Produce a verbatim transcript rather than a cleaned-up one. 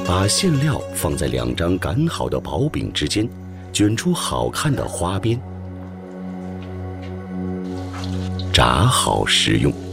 把馅料放在两张擀好的薄饼之间，卷出好看的花边，炸好食用。